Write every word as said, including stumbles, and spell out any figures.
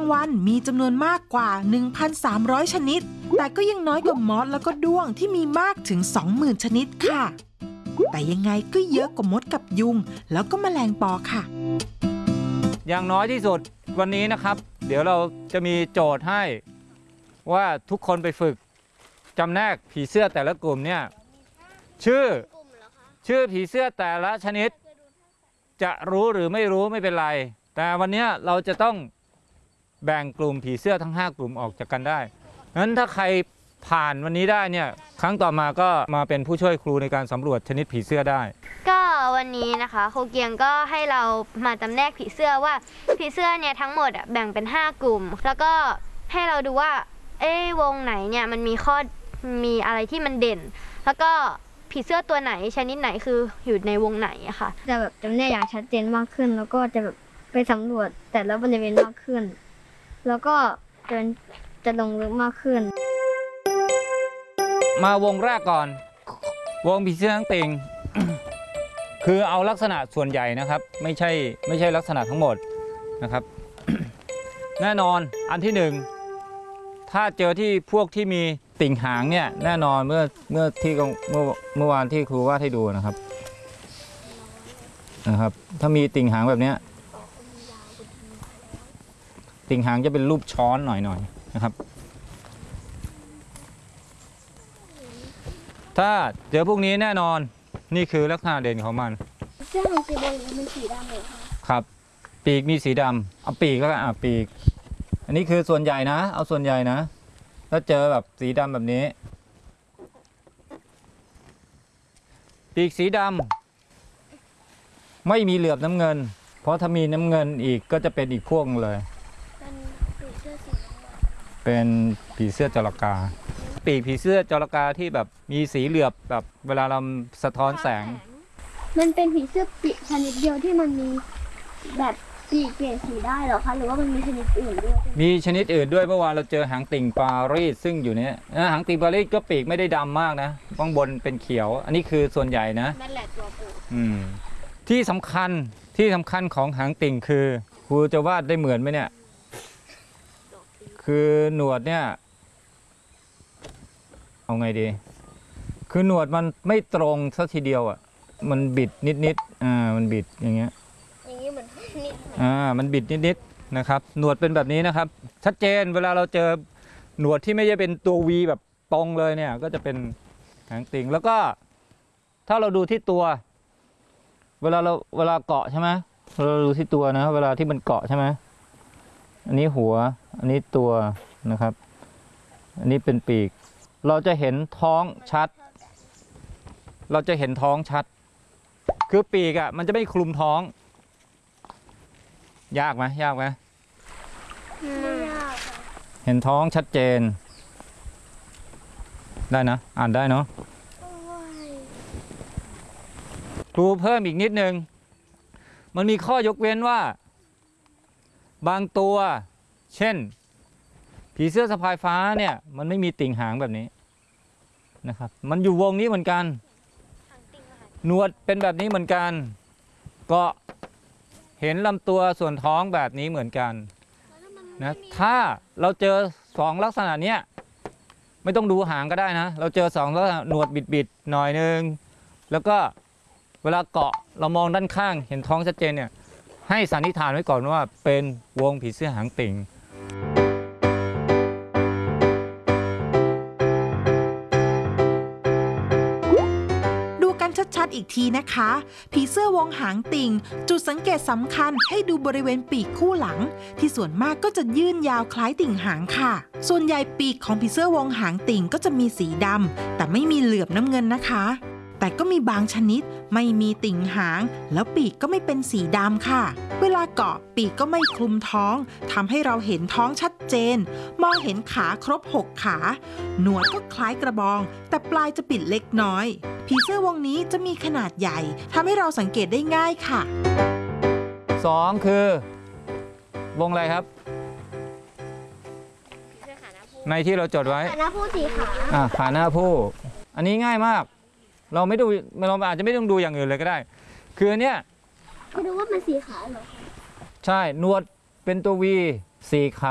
วัลมีจำนวนมากกว่า หนึ่งพันสามร้อย ชนิดแต่ก็ยังน้อยกว่ามอสแล้วก็ด้วงที่มีมากถึง สองหมื่น ชนิดค่ะแต่ยังไงก็เยอะกว่ามดกับยุงแล้วก็แมลงปอค่ะอย่างน้อยที่สุดวันนี้นะครับเดี๋ยวเราจะมีโจทย์ให้ว่าทุกคนไปฝึกจำแนกผีเสื้อแต่ละกลุ่มเนี่ยชื่อชื่อผีเสื้อแต่ละชนิดจะรู้หรือไม่รู้ไม่เป็นไรแต่วันนี้เราจะต้องแบ่งกลุ่มผีเสื้อทั้งห้ากลุ่มออกจากกันได้งั้นถ้าใครผ่านวันนี้ได้เนี่ยครั้งต่อมาก็มาเป็นผู้ช่วยครูในการสำรวจชนิดผีเสื้อได้ก็วันนี้นะคะครูเกียงก็ให้เรามาจำแนกผีเสื้อว่าผีเสื้อเนี่ยทั้งหมดแบ่งเป็นห้ากลุ่มแล้วก็ให้เราดูว่าเอ๊ะวงไหนเนี่ยมันมีข้อมีอะไรที่มันเด่นแล้วก็ผีเสื้อตัวไหนชนิดไหนคืออยู่ในวงไหนอะค่ะจะแบบจำแนกอย่างชัดเจนมากขึ้นแล้วก็จะแบบไปสำรวจแต่ละบริเวณมากขึ้นแล้วก็จะจะลงลึกมากขึ้นมาวงแรกก่อนวงผีเสื้อหางติ่ง คือเอาลักษณะส่วนใหญ่นะครับไม่ใช่ไม่ใช่ลักษณะทั้งหมดนะครับ แน่นอนอันที่หนึ่งถ้าเจอที่พวกที่มีติ่งหางเนี่ยแน่นอนเมื่อเมื่อที่เมื่อเมื่อวานที่ครูวาดให้ดูนะครับนะครับถ้ามีติ่งหางแบบนี้ติ่งหางจะเป็นรูปช้อนหน่อยๆนะครับถ้าเจอพวกนี้แน่นอนนี่คือลักษณะเด่นของมันเสื้อของสีบอลมันสีดำเลยค่ะครับปีกมีสีดำเอาปีกก็อ่ะปีกอันนี้คือส่วนใหญ่นะเอาส่วนใหญ่นะถ้าเจอแบบสีดำแบบนี้ปีกสีดำไม่มีเหลือบน้ำเงินเพราะถ้ามีน้ำเงินอีกก็จะเป็นอีกพวกเลยเป็นผีเสื้อจรกาปีกผีเสื้อจรกาที่แบบมีสีเหลือบแบบเวลาเราสะท้อนแสงมันเป็นผีเสื้อปีกชนิดเดียวที่มันมีแบบปีกเปลี่ยนสีได้หรอคะหรือว่ามันมีชนิดอื่นด้วยมีชนิดอื่นด้วยเมื่อวานเราเจอหางติ่งปารีสซึ่งอยู่เนี้ยหางติ่งปารีสก็ปีกไม่ได้ดำมากนะข้างบนเป็นเขียวอันนี้คือส่วนใหญ่นะนั่นแหละตัวปูอืมที่สำคัญที่สำคัญของหางติ่งคือครูจะวาดได้เหมือนไหมเนี่ยคือหนวดเนี่ยเอาไงดีคือหนวดมันไม่ตรงสักทีเดียวอ่ะมันบิดนิดๆอ่ามันบิดอย่างเงี้ยอย่างนี้เหมือนนิดอ่ามันบิดนิดๆนะครับหนวดเป็นแบบนี้นะครับชัดเจนเวลาเราเจอหนวดที่ไม่ใช่เป็นตัว วี แบบตรงเลยเนี่ยก็จะเป็นหางติ่งแล้วก็ถ้าเราดูที่ตัวเวลาเราเวลาเกาะใช่ไหมเราดูที่ตัวนะเวลาที่มันเกาะใช่ไหมอันนี้หัวอันนี้ตัวนะครับอันนี้เป็นปีกเราจะเห็นท้องชัดเราจะเห็นท้องชัดคือปีกอ่ะมันจะไม่คลุมท้องยากไหมยากไหมไม่ยากเห็นท้องชัดเจนได้นะอ่านได้เนาะครูเพิ่มอีกนิดนึงมันมีข้อยกเว้นว่าบางตัวเช่นผีเสื้อสะพายฟ้าเนี่ยมันไม่มีติ่งหางแบบนี้นะครับมันอยู่วงนี้เหมือนกันหนวดเป็นแบบนี้เหมือนกันก็เห็นลำตัวส่วนท้องแบบนี้เหมือนกันนะถ้าเราเจอสองลักษณะเนี้ยไม่ต้องดูหางก็ได้นะเราเจอสองลักษณะหนวดบิดๆหน่อยนึงแล้วก็เวลาเกาะเรามองด้านข้างเห็นท้องชัดเจนเนี่ยให้สันนิษฐานไว้ก่อนว่าเป็นวงผีเสื้อหางติ่งชัดๆอีกทีนะคะผีเสื้อวงหางติ่งจุดสังเกตสำคัญให้ดูบริเวณปีกคู่หลังที่ส่วนมากก็จะยื่นยาวคล้ายติ่งหางค่ะส่วนใหญ่ปีกของผีเสื้อวงหางติ่งก็จะมีสีดำแต่ไม่มีเหลือบน้ำเงินนะคะแต่ก็มีบางชนิดไม่มีติ่งหางแล้วปีกก็ไม่เป็นสีดำค่ะเวลาเกาะปีกก็ไม่คลุมท้องทำให้เราเห็นท้องชัดเจนมองเห็นขาครบหกขาหนวดก็คล้ายกระบองแต่ปลายจะปิดเล็กน้อยผีเสื้อวงนี้จะมีขนาดใหญ่ทำให้เราสังเกตได้ง่ายค่ะสองคือวงอะไรครับในที่เราจดไว้ขาหน้าผู้สีขาอ่าขาหน้าผู้อันนี้ง่ายมากเราไม่ดูเราอาจจะไม่ต้องดูอย่างอื่นเลยก็ได้คืออันเนี้ยก็ดูว่ามันสีขาเหรอใช่หนวดเป็นตัว วี สี่ขา